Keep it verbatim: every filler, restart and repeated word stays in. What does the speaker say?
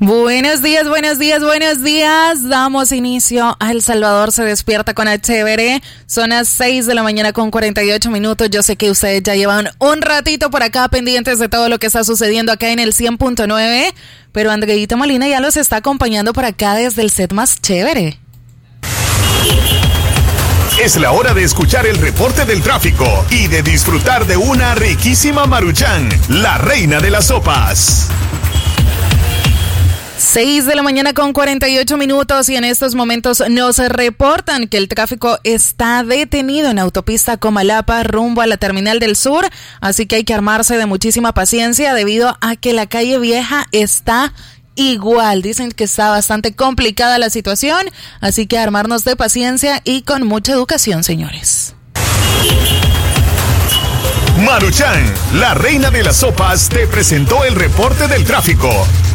Buenos días, buenos días, buenos días. Damos inicio a El Salvador se despierta con H B R. Son las seis de la mañana con cuarenta y ocho minutos. Yo sé que ustedes ya llevan un ratito por acá pendientes de todo lo que está sucediendo acá en el cien punto nueve. Pero Andreita Molina ya los está acompañando por acá desde el set más chévere. Es la hora de escuchar el reporte del tráfico y de disfrutar de una riquísima Maruchan, la reina de las sopas. seis de la mañana con cuarenta y ocho minutos y en estos momentos nos reportan que el tráfico está detenido en autopista Comalapa rumbo a la Terminal del Sur, así que hay que armarse de muchísima paciencia debido a que la calle Vieja está igual. Dicen que está bastante complicada la situación, así que armarnos de paciencia y con mucha educación, señores. Maruchan, la reina de las sopas, te presentó el reporte del tráfico.